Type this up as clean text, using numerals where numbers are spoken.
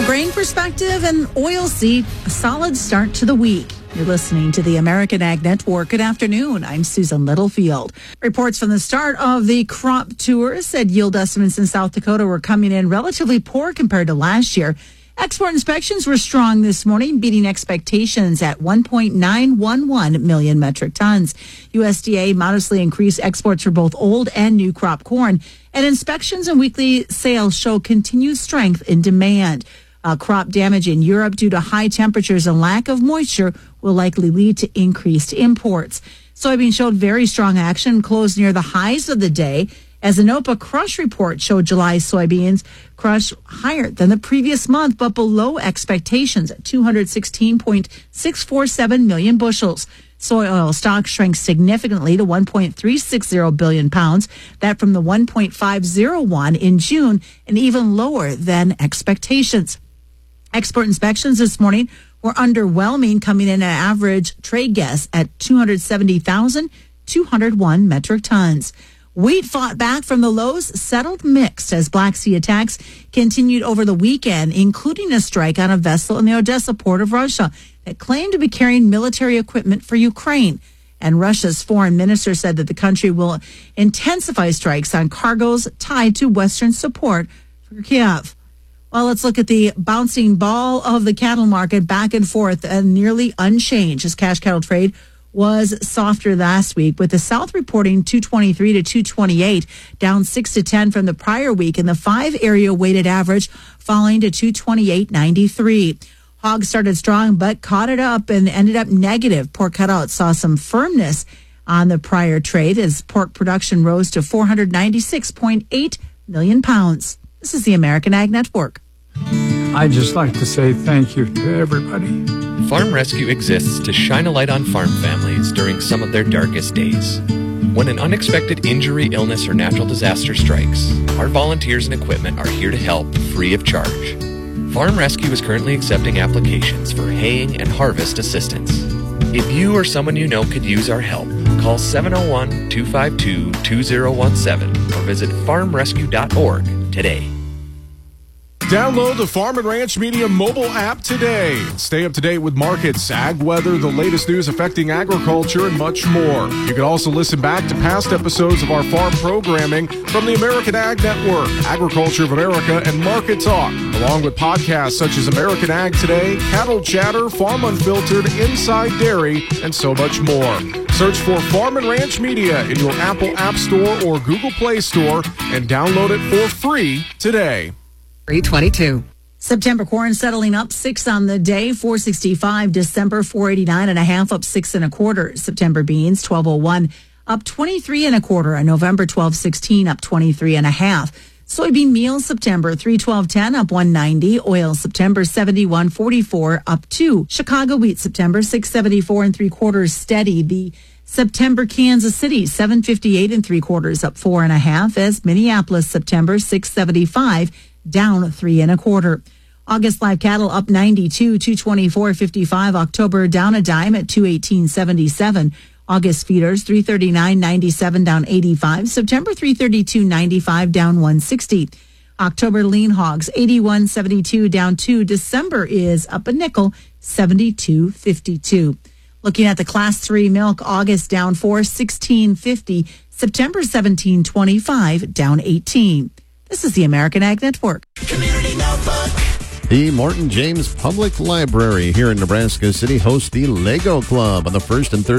grain perspective and oilseed, a solid start to the week. You're listening to the American Ag Network. Good afternoon. I'm Susan Littlefield. Reports from the start of the crop tour said yield estimates in South Dakota were coming in relatively poor compared to last year. Export inspections were strong this morning, beating expectations at 1.911 million metric tons. USDA modestly increased exports for both old and new crop corn, and inspections and weekly sales show continued strength in demand. Crop damage in Europe due to high temperatures and lack of moisture will likely lead to increased imports. Soybean showed very strong action, closed near the highs of the day, as a NOPA crush report showed July soybeans crush higher than the previous month, but below expectations at 216.647 million bushels. Soy oil stocks shrank significantly to 1.360 billion pounds, that from the 1.501 in June, and even lower than expectations. Export inspections this morning were underwhelming, coming in at average trade guess at 270,201 metric tons. Wheat fought back from the lows, settled mixed as Black Sea attacks continued over the weekend, including a strike on a vessel in the Odessa port of Russia that claimed to be carrying military equipment for Ukraine. And Russia's foreign minister said that the country will intensify strikes on cargoes tied to Western support for Kiev. Well, let's look at the bouncing ball of the cattle market, back and forth and nearly unchanged as cash cattle trade was softer last week, with the South reporting 223 to 228, down 6 to 10 from the prior week, and the 5 area weighted average falling to 228.93. Hogs started strong but caught it up and ended up negative. Pork cutouts saw some firmness on the prior trade as pork production rose to 496.8 million pounds. This is the American Ag Network. I'd just like to say thank you to everybody. Farm Rescue exists to shine a light on farm families during some of their darkest days. When an unexpected injury, illness, or natural disaster strikes, our volunteers and equipment are here to help free of charge. Farm Rescue is currently accepting applications for haying and harvest assistance. If you or someone you know could use our help, call 701-252-2017 or visit farmrescue.org today. Download the Farm and Ranch Media mobile app today. Stay up to date with markets, ag weather, the latest news affecting agriculture, and much more. You can also listen back to past episodes of our farm programming from the American Ag Network, Agriculture of America, and Market Talk, along with podcasts such as American Ag Today, Cattle Chatter, Farm Unfiltered, Inside Dairy, and so much more. Search for Farm and Ranch Media in your Apple App Store or Google Play Store and download it for free today. 322. September corn settling up 6 on the day, 465. December 489.5, up 6 1/4. September beans 1201, up 23 1/4. And November 1216, up 23 1/2. Soybean meal September 312.10, up 190. Oil September 71.44, up 2. Chicago wheat September 674 3/4, steady. The September Kansas City 758 3/4, up 4 1/2. As Minneapolis September 675, down 3 1/4. August live cattle up 92, 224.55. October down a dime at 218.77. August feeders 339.97, down 85. September 332.95, down 160. October lean hogs 81.72, down 2. December is up a nickel, 72.52. Looking at the Class 3 milk, August down 4, 16.50. September 17.25, down 18. This is the American Ag Network. Community Notebook. The Morton James Public Library here in Nebraska City hosts the Lego Club on the first and third